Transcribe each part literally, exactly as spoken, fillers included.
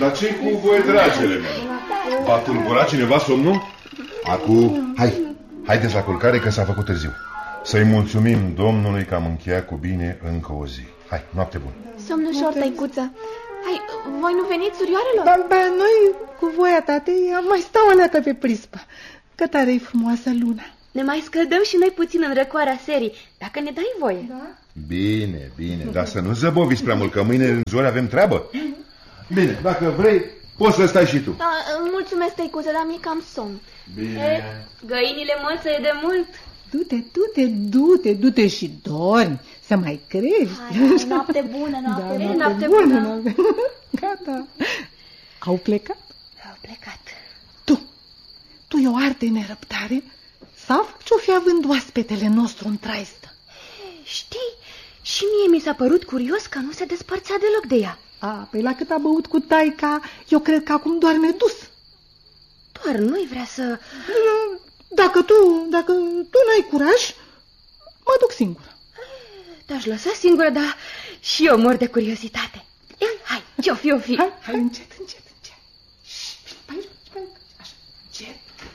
Dar ce-i cu voi, dragele mele? V-a tulburat cineva somnul? Acu, hai, haideți la culcare că s-a făcut târziu. Să-i mulțumim Domnului că am încheiat cu bine încă o zi. Hai, noapte bună. Somn ușor, tăicuță. Hai, voi nu veniți, surioarelor? Ba, ba, noi, cu voia tatei, am mai stau o leacă pe prispă. Că tare-i frumoasă luna. Ne mai scăldăm și noi puțin în răcoarea serii, dacă ne dai voie. Da? Bine, bine, dar să nu zăboviți prea mult, că mâine în zori avem treabă. Bine, dacă vrei, poți să stai și tu. Da, mulțumesc, tăicuță, dar mi-e cam somn. Bine. E, găinile mălțăie de mult. Du-te, du-te, du-te, du-te și dormi, să mai crești. Hai, noapte bună, noapte, da, noapte, noapte bună. bună. Noapte... Gata. Au plecat? Au plecat. Tu, tu e o arte nerăbdare? Sau ce-o fi având oaspetele nostru în traistă? Știi, și mie mi s-a părut curios că nu se despărțea deloc de ea. A, păi la cât a băut cu taica, eu cred că acum doarme dus. Doar nu-i vrea să... Dacă tu, dacă tu n-ai curaj, mă duc singură. Te-aș lăsa singură, dar și eu mor de curiozitate. Ia, hai, ce-o fi, o fi. Hai, hai, încet, încet, încet. Șșt, pe aici, pe aici, așa, încet.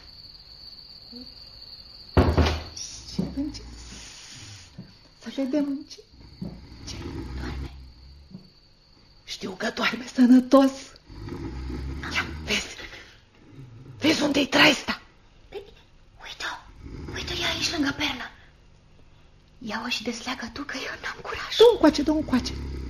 Încet, încet. Să vedem încet. Ce? Doarme. Știu că doarme sănătos. Ia, vezi. Vezi unde-i traista? Uite-o, uite-o, e aici lângă pernă. Ia-o și desleagă tu, că eu n-am curaj. Du încoace, du încoace.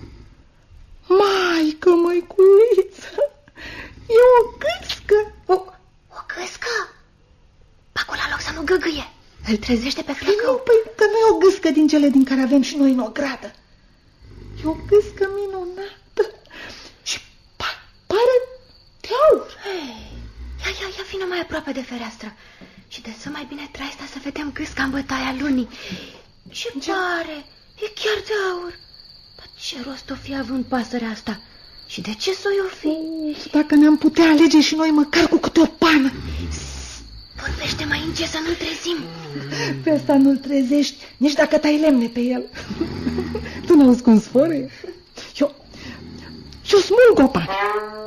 Maică, măiculiță, e o gâscă. O, o gâscă? Acolo la loc să nu gâgâie. Îl trezește pe flăcău. Nu, păi că nu e o gâscă din cele din care avem și noi în ogradă. E o gâscă minunată și pa pare de aur. Hey, ia, ia, ia, vină mai aproape de fereastră și desă mai bine traista să vedem gâsca în bătaia lunii. Ce pare, e chiar de aur. Dar ce rost o fi având pasărea asta? Și de ce s-o i-o fi? Dacă ne-am putea alege și noi măcar cu câte o pană. Vorbește mai încet să nu-l trezim. Pe asta nu-l trezești, nici dacă tai lemne pe el. Tu n-auzi cum sfărăie? Eu, eu smulg o pană.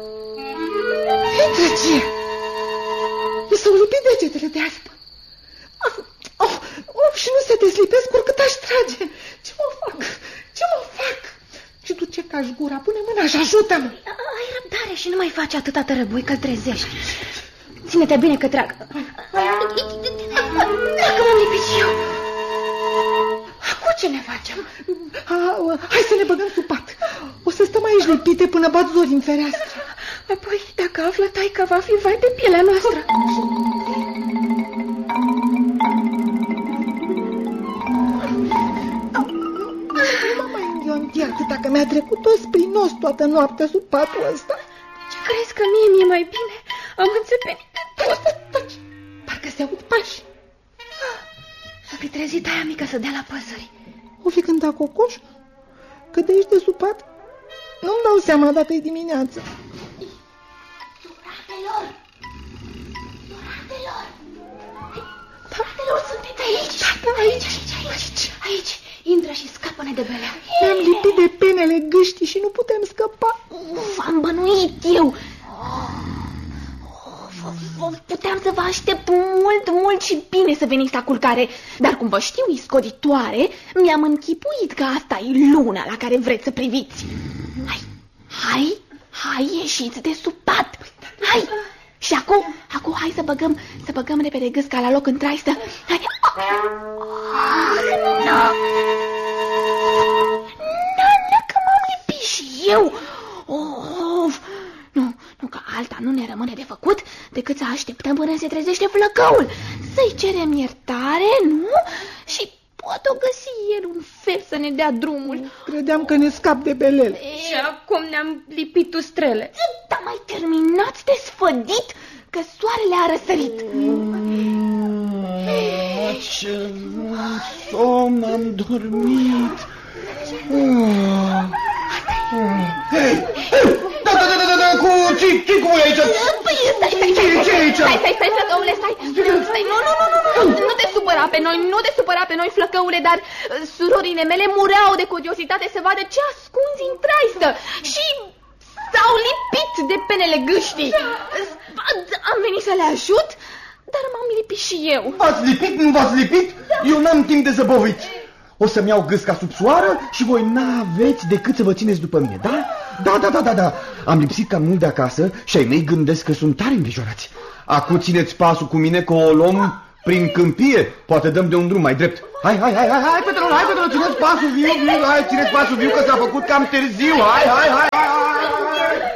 Uite ce? Mi s-au lipit degetele de aspă. Oh, oh, și nu se deslipesc oricât aș trage. Ce mă fac? Ce mă fac? Și tu ce cași gura? Pune mâna și ajută-mă. Ai răbdare și nu mai faci atâta tărăbui că-l trezești. Ține-te bine că trag. Dacă m-am lipit și eu. Acum ce ne facem? A, hai să ne băgăm sub pat. O să stăm aici lipite până bat zori în fereastră. Apoi, dacă află taica, va fi vai de pielea noastră. Nu mă mai înghionti atâta că mi-a trecut tot sprinos toată noaptea sub patul ăsta. Ce crezi că mie mi-e mai bine? Am înțepenit de tot. Taci, parcă se aud pași. S-a fi trezit aia mică să dea la păsări. O fi cântat cocoș? Că de aici de sub pat nu-mi dau seama dacă e dimineață. Suratelor! Suratelor! Suratelor, sunteți aici? Da, aici, aici, aici, aici. Intră și scapă-ne de belea. Ne-am lipit de penele gâștii și nu putem scăpa. V-am bănuit eu. Puteam să vă aștept mult, mult și bine să veniți la culcare. Dar cum vă știu iscoditoare, mi-am închipuit că asta e luna la care vreți să priviți. Hai, hai, hai, ieșiți de sub pat. Hai. Și acum, acum hai să băgăm, să băgăm repede gâsca la loc în traistă. Hai. Nu, nu, că m-am lipit și eu. Of, nu, nu, că alta nu ne rămâne de făcut decât să așteptăm până se trezește flăcăul. Să-i cerem iertare, nu? Și poate o găsi el un fel să ne dea drumul. Credeam că ne scap de belele. Și acum ne-am lipit ustrele. Dar mai terminați de sfădit că soarele a răsărit. Mm, ce mult somn am dormit. Hei, da, da, da, da, da, cu ce cu voi aici? Păi, stai, stai, stai, stai, stai, stai, stai, flăcăule, stai, stai, nu, nu, nu, nu, nu, nu te supăra pe noi, nu te supăra pe noi, flăcăule, dar surorile mele mureau de curiozitate să vadă ce ascunzi în traistă și S-au lipit de penele gâștii. Am venit să le ajut, dar m-am lipit și eu. V-ați lipit? Nu v-ați lipit? Eu n-am timp de zăbovit. O să-mi iau gâsca sub soară și voi n-aveți decât să vă țineți după mine, da? Da, da, da, da, da. Am lipsit cam mult de acasă și ai mei gândesc că sunt tare îngrijorați. Acu țineți pasul cu mine că o luăm prin câmpie. Poate dăm de un drum mai drept. Hai, hai, hai, hai, hai, fetelor, hai, fetelor, țineți pasul viu, viu, hai, țineți pasul viu că s-a făcut cam târziu. Hai, hai, hai, hai, hai.